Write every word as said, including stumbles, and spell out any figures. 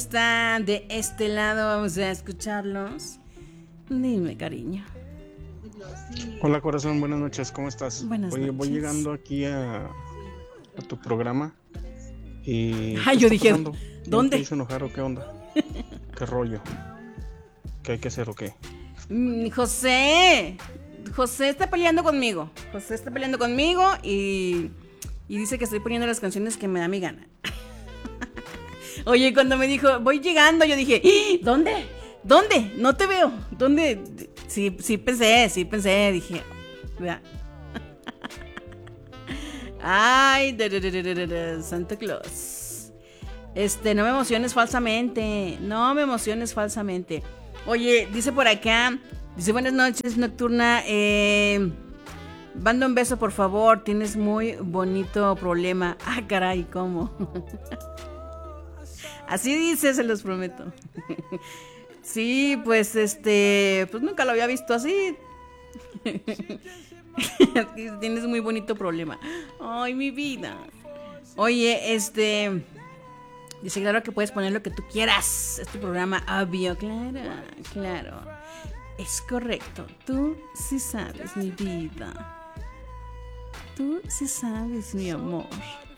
Está de este lado, vamos a escucharlos. Dime, cariño. Hola corazón, buenas noches, ¿cómo estás? Buenas Oye, noches. voy llegando aquí a, a tu programa y Ay, ¿qué yo está dije, pasando? ¿Quién te ¿dónde? hizo enojar o qué onda? ¿Qué rollo? ¿Qué hay que hacer o qué? Mm, José, José está peleando conmigo. José está peleando conmigo y, y dice que estoy poniendo las canciones que me da mi gana. Oye, cuando me dijo, voy llegando, yo dije, "¿Eh? ¿Dónde? ¿Dónde? No te veo. ¿Dónde? Sí, sí pensé, sí pensé, dije, vea. Ay, de, de, de, de, de, de, Santa Claus. Este, no me emociones falsamente. No me emociones falsamente. Oye, dice por acá, dice buenas noches, Nocturna. Eh, manda un beso, por favor. Tienes muy bonito problema. Ah, caray, ¿cómo? Así dice, se los prometo. Sí, pues este, pues nunca lo había visto así. Tienes muy bonito problema. Ay, mi vida. Oye, este, dice, claro que puedes poner lo que tú quieras. Es tu programa, obvio, claro, claro. Es correcto. Tú sí sabes, mi vida. Tú sí sabes, mi amor.